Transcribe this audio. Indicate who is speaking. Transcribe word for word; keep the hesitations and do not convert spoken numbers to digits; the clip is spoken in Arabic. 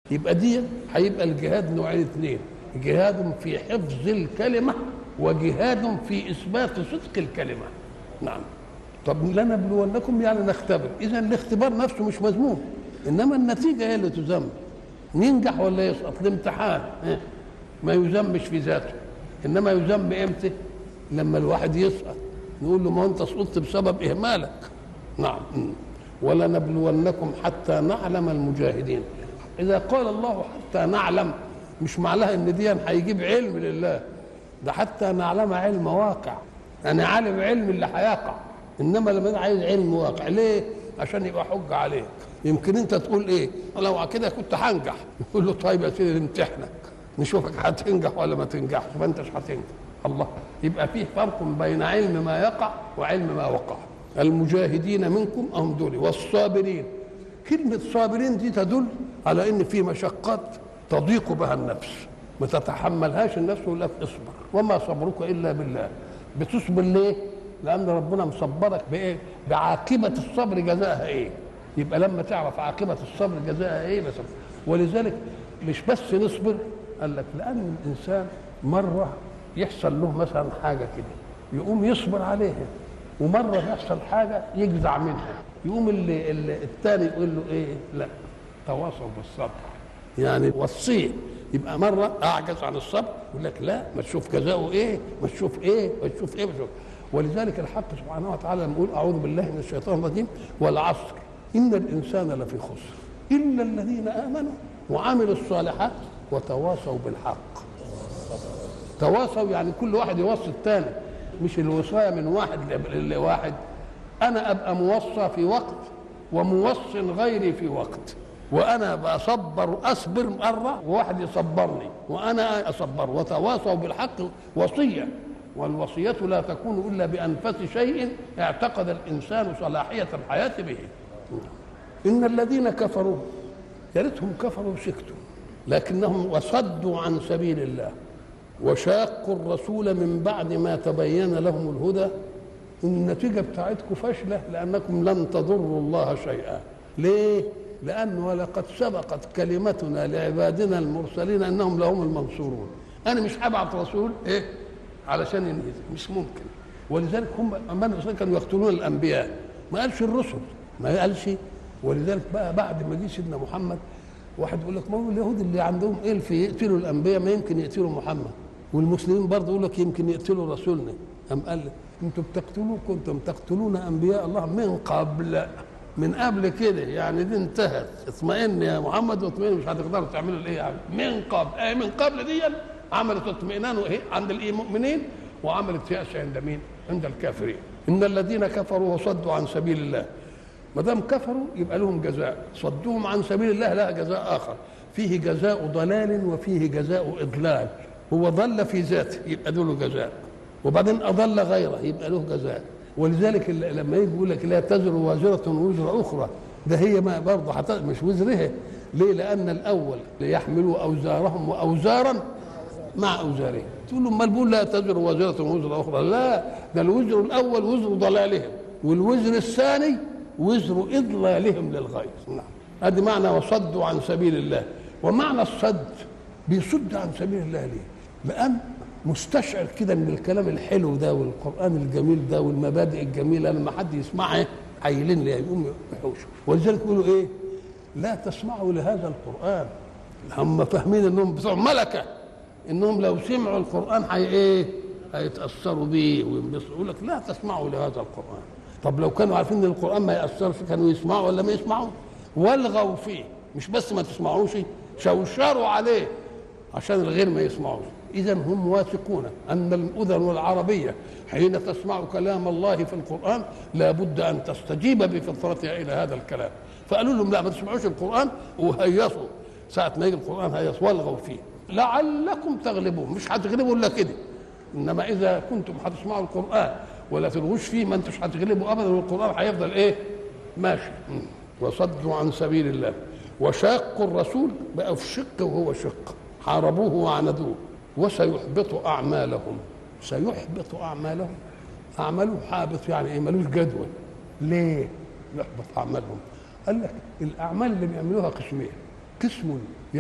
Speaker 1: يبقى دي هيبقى الجهاد نوعين اثنين، جهاد في حفظ الكلمة وجهاد في إثبات صدق الكلمة. نعم. طب لنبلونكم يعني نختبر، إذا الاختبار نفسه مش مذموم، إنما النتيجة هي اللي تذم، ينجح ولا يسقط. الامتحان ما يذمش في ذاته، إنما يذم إمتى؟ لما الواحد يسقط نقول له ما أنت سقطت بسبب إهمالك. نعم. ولنبلونكم حتى نعلم المجاهدين. إذا قال الله حتى نعلم مش معناها إن دي هيجيب علم لله، ده حتى نعلم علم واقع، يعني عالم علم اللي هيقع، إنما لما عايز علم واقع ليه؟ عشان يبقى حجة عليك. يمكن أنت تقول إيه؟ لو كده كنت هنجح، يقول له طيب يا سيدي نمتحنك نشوفك هتنجح ولا ما تنجحش، ما أنتش هتنجح. الله، يبقى فيه فرق بين علم ما يقع وعلم ما وقع. المجاهدين منكم هم دول والصابرين. كلمة صابرين دي تدل على إن في مشقات تضيق بها النفس ما تتحملهاش النفس، ولا اصبر وما صبرك إلا بالله. بتصبر ليه؟ لأن ربنا مصبرك بإيه؟ بعاقبة الصبر جزاءها إيه؟ يبقى لما تعرف عاقبة الصبر جزاءها إيه بس. ولذلك مش بس نصبر، قال لك لأن الإنسان مرة يحصل له مثلا حاجة كده يقوم يصبر عليها، ومرة يحصل حاجة يجزع منها، يقوم اللي, اللي الثاني يقول له إيه؟ لا تواصوا بالصبر، يعني وصيه. يبقى مرة أعجز عن الصبر يقول لك لا ما تشوف جزاؤه إيه، ما تشوف إيه، ما تشوف إيه، ما تشوف. ولذلك الحق سبحانه وتعالى لما يقول أعوذ بالله من الشيطان الرجيم والعصر إن الإنسان لفي خسر إلا الذين آمنوا وعملوا الصالحات وتواصوا بالحق. تواصوا يعني كل واحد يوصي الثاني، مش الوصاية من واحد لواحد. أنا أبقى موصى في وقت وموص غيري في وقت، وأنا بصبر أصبر مرة وواحد يصبرني وأنا أصبر. وتواصوا بالحق وصية، والوصية لا تكون إلا بأنفس شيء اعتقد الإنسان صلاحية الحياة به. إن الذين كفروا يا ريتهم كفروا وسكتوا، لكنهم وصدوا عن سبيل الله وشاقوا الرسول من بعد ما تبين لهم الهدى. النتيجة بتاعتكم فاشلة لأنكم لن تضروا الله شيئا. ليه؟ لأنه ولقد سبقت كلمتنا لعبادنا المرسلين أنهم لهم المنصورون. أنا مش هبعت رسول إيه علشان ينهي، مش ممكن. ولذلك هم أمان الرسول كانوا يقتلون الأنبياء، ما قالش الرسل، ما قالش. ولذلك بقى بعد ما جه سيدنا محمد واحد يقول لك ما هو اليهود اللي عندهم إيه في يقتلوا الأنبياء ما يمكن يقتلوا محمد، والمسلمين برضه يقول لك يمكن يقتلوا رسولنا. أم قال انتم بتقتلوا كنتم تقتلون أنبياء الله من قبل، من قبل كده، يعني دي انتهت. اطمئن يا محمد واطمئن، مش هتقدروا تعملوا الايه يعني من قبل. ايه من قبل دي عملت اطمئنان وايه عند المؤمنين، وعملت يأس عند مين؟ عند الكافرين. ان الذين كفروا وصدوا عن سبيل الله، ما دام كفروا يبقى لهم جزاء. صدوهم عن سبيل الله لها جزاء اخر، فيه جزاء ضلال وفيه جزاء اضلال. هو ضل في ذاته يبقى له جزاء، وبعدين اضل غيره يبقى له جزاء. ولذلك لما يجي يقول لك لا تزر وازرة وزر أخرى، ده هي ما برضه حتى مش وزرها. ليه؟ لأن الأول ليحملوا أوزارهم وأوزارا مع أوزارهم. تقول له امال بيقول لا تزر وازرة وزر أخرى؟ لا، ده الوزر الأول وزر ضلالهم، والوزر الثاني وزر إضلالهم للغير. نعم، هذا معنى وصدوا عن سبيل الله. ومعنى الصد بيصد عن سبيل الله ليه؟ لأن مستشعر كده من الكلام الحلو ده والقرآن الجميل ده والمبادئ الجميلة، لما حد يسمعها عايلين ليه يقوم يحوشوا. ولذلك يقولوا ايه؟ لا تسمعوا لهذا القرآن. هم فاهمين انهم بتوع ملكة، انهم لو سمعوا القرآن حي ايه؟ هيتأثروا بيه وينبسطوا. يقول لك لا تسمعوا لهذا القرآن. طب لو كانوا عارفين ان القرآن ما يأثرش كانوا يسمعوا ولا ما يسمعوا؟ والغوا فيه، مش بس ما تسمعوش، شوشروا عليه عشان الغير ما يسمعوش. إذا هم واثقون أن الأذن العربية حين تسمع كلام الله في القرآن لابد أن تستجيب بفطرتها إلى هذا الكلام. فقالوا لهم لا ما تسمعوش القرآن، وهيصوا ساعة ما يجي القرآن هيصوا والغوا فيه لعلكم تغلبون. مش هتغلبوا إلا كده، إنما إذا كنتم هتسمعوا القرآن ولا تلغوش فيه ما أنتوش هتغلبوا أبدا، والقرآن هيفضل إيه؟ ماشي. وصدوا عن سبيل الله وشاقوا الرسول، بقى في شق وهو شق، حاربوه وعندوه. وسيحبط أعمالهم. سيحبط أعمالهم، أعماله حابط يعني إيه؟ ملوش جدول. ليه يحبط أعمالهم؟ قال لك الأعمال اللي بيعملوها قسمين، قسم